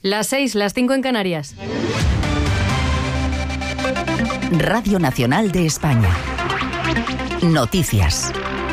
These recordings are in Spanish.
Las 6, las 5 en Canarias. Radio Nacional de España. Noticias.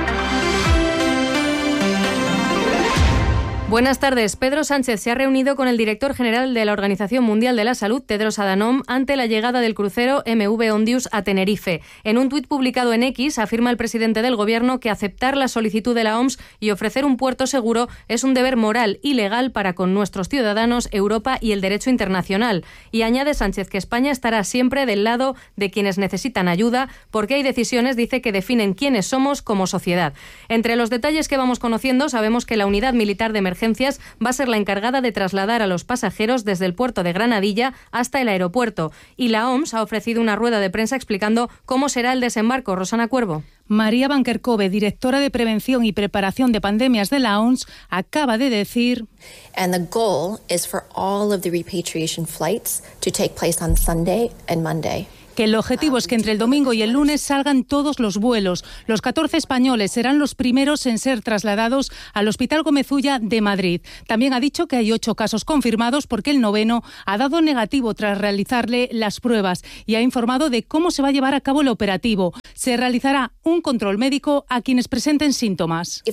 Buenas tardes. Pedro Sánchez se ha reunido con el director general de la Organización Mundial de la Salud, Tedros Adhanom, ante la llegada del crucero MV Ondius a Tenerife. En un tuit publicado en X, afirma el presidente del Gobierno que aceptar la solicitud de la OMS y ofrecer un puerto seguro es un deber moral y legal para con nuestros ciudadanos, Europa y el derecho internacional. Y añade Sánchez que España estará siempre del lado de quienes necesitan ayuda, porque hay decisiones, dice, que definen quiénes somos como sociedad. Entre los detalles que vamos conociendo, sabemos que la Unidad Militar de Emergencias va a ser la encargada de trasladar a los pasajeros desde el puerto de Granadilla hasta el aeropuerto. Y la OMS ha ofrecido una rueda de prensa explicando cómo será el desembarco. Rosana Cuervo. María Van Kerkhove, directora de Prevención y Preparación de Pandemias de la OMS, acaba de decir: And the goal is for all of the repatriation flights to take place on Sunday and Monday. Que el objetivo es que entre el domingo y el lunes salgan todos los vuelos. Los 14 españoles serán los primeros en ser trasladados al Hospital Gómez Ulla de Madrid. También ha dicho que hay 8 casos confirmados porque el 9º ha dado negativo tras realizarle las pruebas y ha informado de cómo se va a llevar a cabo el operativo. Se realizará un control médico a quienes presenten síntomas.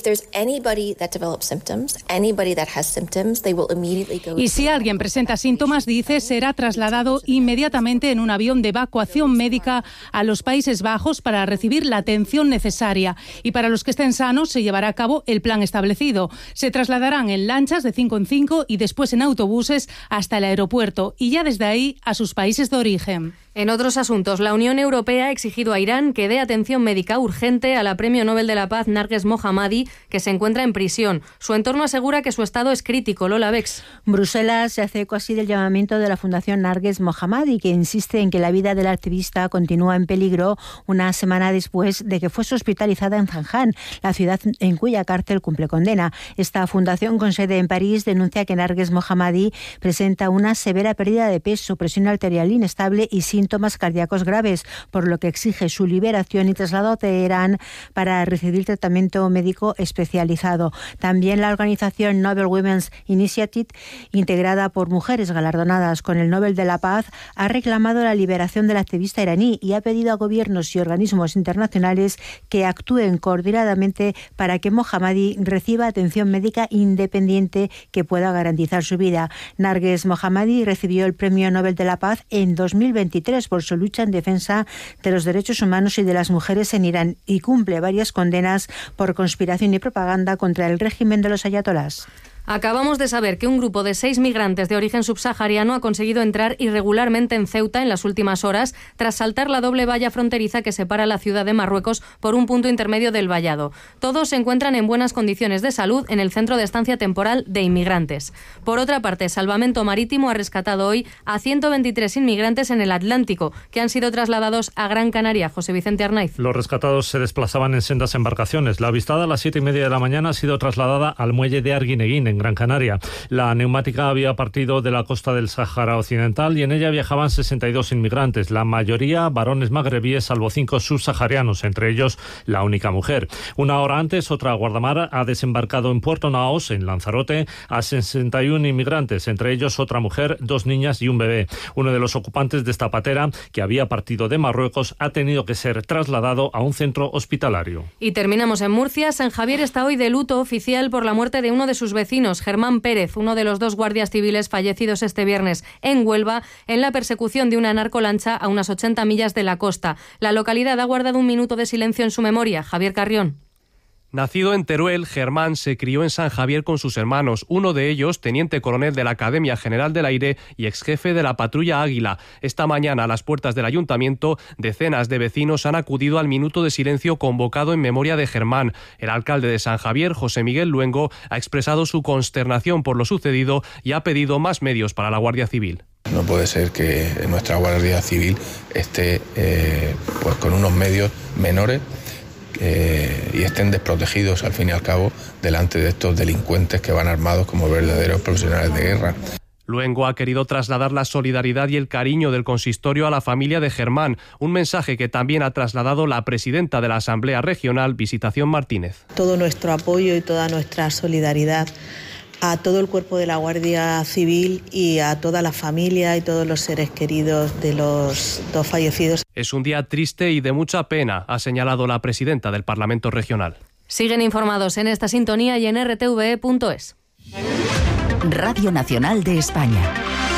Y si alguien presenta síntomas, dice, será trasladado inmediatamente en un avión de evacuación médica a los Países Bajos para recibir la atención necesaria. Y para los que estén sanos se llevará a cabo el plan establecido. Se trasladarán en lanchas de 5 en 5 y después en autobuses hasta el aeropuerto y ya desde ahí a sus países de origen. En otros asuntos, la Unión Europea ha exigido a Irán que dé atención médica urgente a la Premio Nobel de la Paz Narges Mohammadi, que se encuentra en prisión. Su entorno asegura que su estado es crítico. Lola Bex. Bruselas se hace eco así del llamamiento de la Fundación Narges Mohammadi, que insiste en que la vida del activista continúa en peligro una semana después de que fuese hospitalizada en Zanjan, la ciudad en cuya cárcel cumple condena. Esta fundación, con sede en París, denuncia que Narges Mohammadi presenta una severa pérdida de peso, presión arterial inestable y síntomas cardíacos graves, por lo que exige su liberación y traslado a Teherán para recibir tratamiento médico especializado. También la organización Nobel Women's Initiative, integrada por mujeres galardonadas con el Nobel de la Paz, ha reclamado la liberación del activista iraní y ha pedido a gobiernos y organismos internacionales que actúen coordinadamente para que Mohammadi reciba atención médica independiente que pueda garantizar su vida. Narges Mohammadi recibió el Premio Nobel de la Paz en 2023 por su lucha en defensa de los derechos humanos y de las mujeres en Irán y cumple varias condenas por conspiración y propaganda contra el régimen de los ayatolás. Acabamos de saber que un grupo de 6 migrantes de origen subsahariano ha conseguido entrar irregularmente en Ceuta en las últimas horas tras saltar la doble valla fronteriza que separa la ciudad de Marruecos por un punto intermedio del vallado. Todos se encuentran en buenas condiciones de salud en el centro de estancia temporal de inmigrantes. Por otra parte, Salvamento Marítimo ha rescatado hoy a 123 inmigrantes en el Atlántico que han sido trasladados a Gran Canaria. José Vicente Arnaiz. Los rescatados se desplazaban en sendas embarcaciones. La avistada a las 7:30 de la mañana ha sido trasladada al muelle de Arguineguín, en Gran Canaria. La neumática había partido de la costa del Sáhara Occidental y en ella viajaban 62 inmigrantes, la mayoría varones magrebíes, salvo 5 subsaharianos, entre ellos la única mujer. Una hora antes, otra guardamar ha desembarcado en Puerto Naos, en Lanzarote, a 61 inmigrantes, entre ellos otra mujer, 2 niñas y un bebé. Uno de los ocupantes de esta patera, que había partido de Marruecos, ha tenido que ser trasladado a un centro hospitalario. Y terminamos en Murcia. San Javier está hoy de luto oficial por la muerte de uno de sus vecinos, Germán Pérez, uno de los 2 guardias civiles fallecidos este viernes en Huelva en la persecución de una narcolancha a unas 80 millas de la costa. La localidad ha guardado un minuto de silencio en su memoria. Javier Carrión. Nacido en Teruel, Germán se crió en San Javier con sus hermanos, uno de ellos teniente coronel de la Academia General del Aire y exjefe de la Patrulla Águila. Esta mañana, a las puertas del ayuntamiento, decenas de vecinos han acudido al minuto de silencio convocado en memoria de Germán. El alcalde de San Javier, José Miguel Luengo, ha expresado su consternación por lo sucedido y ha pedido más medios para la Guardia Civil. No puede ser que nuestra Guardia Civil esté con unos medios menores y estén desprotegidos, al fin y al cabo, delante de estos delincuentes que van armados como verdaderos profesionales de guerra. Luengo ha querido trasladar la solidaridad y el cariño del consistorio a la familia de Germán, un mensaje que también ha trasladado la presidenta de la Asamblea Regional, Visitación Martínez. Todo nuestro apoyo y toda nuestra solidaridad a todo el cuerpo de la Guardia Civil y a toda la familia y todos los seres queridos de los dos fallecidos. Es un día triste y de mucha pena, ha señalado la presidenta del Parlamento Regional. Siguen informados en esta sintonía y en rtve.es. Radio Nacional de España.